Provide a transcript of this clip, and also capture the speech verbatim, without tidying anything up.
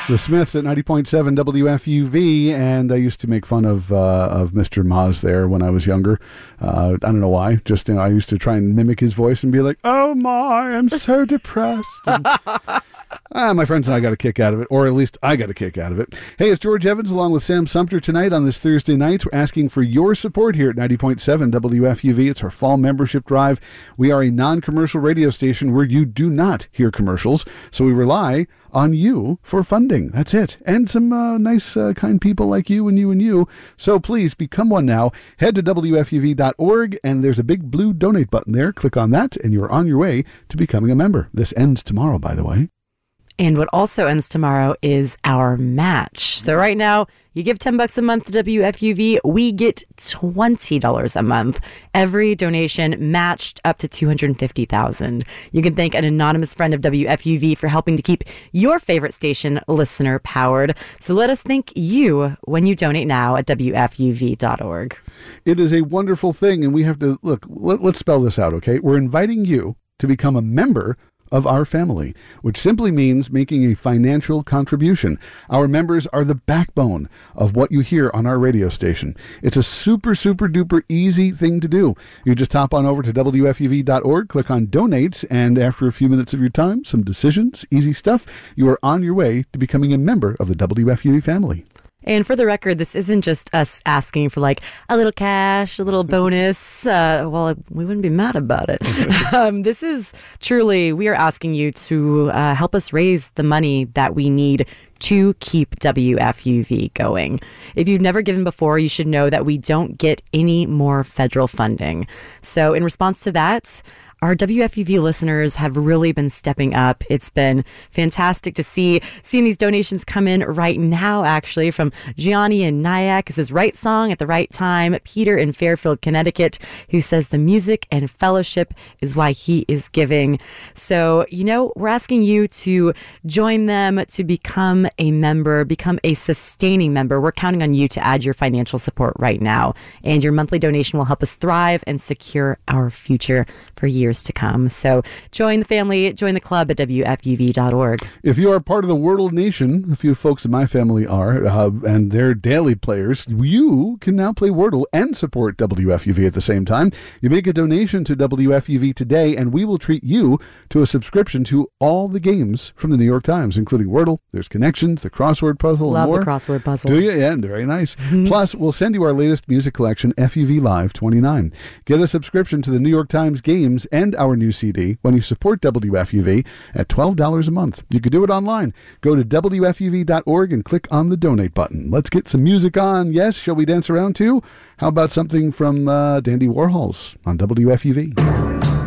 The Smiths at ninety point seven W F U V, and I used to make fun of uh, of Mister Maz there when I was younger. Uh, I don't know why. Just you know, I used to try and mimic his voice and be like, "Oh my, I'm so depressed." And, ah, my friends and I got a kick out of it, or at least I got a kick out of it. Hey, it's George Evans along with Sam Sumter tonight on this Thursday night. We're asking for your support here at ninety point seven W F U V. It's our fall membership drive. We are a non-commercial radio station where you do not hear commercials, so we rely on you for funding. That's it. And some uh, nice, uh, kind people like you and you and you. So please become one now. Head to W F U V dot org, and there's a big blue donate button there. Click on that, and you're on your way to becoming a member. This ends tomorrow, by the way. And what also ends tomorrow is our match. So right now, you give ten bucks a month to W F U V, we get twenty dollars a month. Every donation matched up to two hundred fifty thousand dollars. You can thank an anonymous friend of W F U V for helping to keep your favorite station listener powered. So let us thank you when you donate now at W F U V dot org. It is a wonderful thing, and we have to, look, let, let's spell this out, okay? We're inviting you to become a member of our family, which simply means making a financial contribution. Our members are the backbone of what you hear on our radio station. It's a super, super duper easy thing to do. You just hop on over to W F U V dot org, click on donate, and after a few minutes of your time, some decisions, easy stuff, you are on your way to becoming a member of the W F U V family. And for the record, this isn't just us asking for like a little cash, a little bonus. Uh, well, we wouldn't be mad about it. um, this is truly, we are asking you to uh, help us raise the money that we need to keep W F U V going. If you've never given before, you should know that we don't get any more federal funding. So in response to that, our W F U V listeners have really been stepping up. It's been fantastic to see seeing these donations come in right now, actually, from Gianni in Nyack, who says, right song at the right time. Peter in Fairfield, Connecticut, who says the music and fellowship is why he is giving. So, you know, we're asking you to join them, to become a member, become a sustaining member. We're counting on you to add your financial support right now. And your monthly donation will help us thrive and secure our future for years to come. So join the family, join the club at W F U V dot org. If you are part of the Wordle Nation, a few folks in my family are, uh, and they're daily players, you can now play Wordle and support W F U V at the same time. You make a donation to W F U V today, and we will treat you to a subscription to all the games from the New York Times, including Wordle. There's Connections, the crossword puzzle, Love and more. the crossword puzzle. Do you? Yeah, very nice. Plus, we'll send you our latest music collection, F U V Live twenty-nine. Get a subscription to the New York Times games and our new C D when you support W F U V at twelve dollars a month. You can do it online. Go to W F U V dot org and click on the donate button. Let's get some music on. Yes, shall we dance around too? How about something from uh, Dandy Warhols on W F U V?